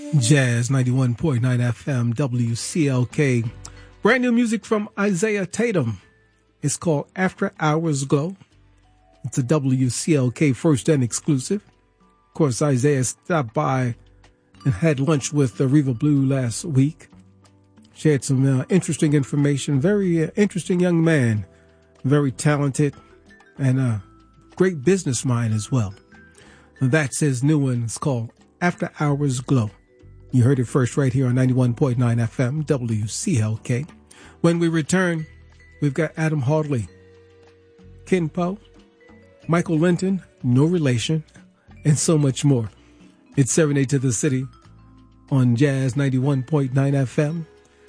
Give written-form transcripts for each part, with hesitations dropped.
Jazz 91.9 FM WCLK. Brand new music from Isaiah Tatum. It's called After Hours Glow. It's a WCLK first and exclusive. Of course, Isaiah stopped by and had lunch with Reva Blue last week. Shared some interesting information. Very interesting young man. Very talented and a great business mind as well. And that's his new one. It's called After Hours Glow. You heard it first right here on 91.9 FM WCLK. When we return, we've got Adam Hawley, Ken Poe, Michael Linton, no relation, and so much more. It's Serenade to the City on Jazz 91.9 FM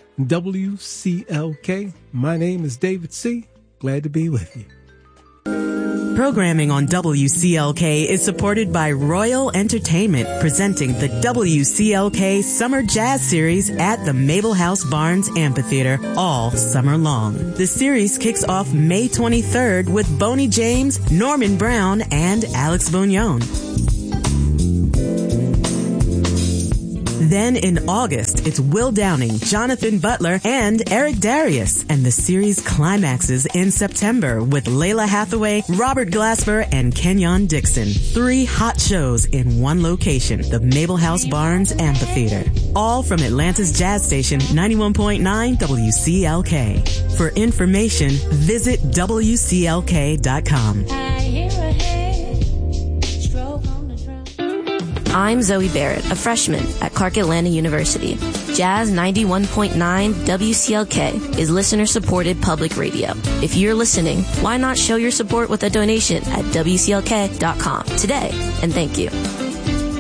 WCLK. My name is David C. Glad to be with you. Programming on WCLK is supported by Royal Entertainment, presenting the WCLK Summer Jazz Series at the Mabel House Barnes Amphitheater all summer long. The series kicks off May 23rd with Boney James, Norman Brown, and Alex Bugnon. Then in August, it's Will Downing, Jonathan Butler, and Eric Darius. And the series climaxes in September with Layla Hathaway, Robert Glasper, and Kenyon Dixon. 3 hot shows in one location, the Mabel House Barnes Amphitheater. All from Atlanta's jazz station, 91.9 WCLK. For information, visit WCLK.com. I'm Zoe Barrett, a freshman at Clark Atlanta University. Jazz 91.9 WCLK is listener-supported public radio. If you're listening, why not show your support with a donation at WCLK.com today? And thank you.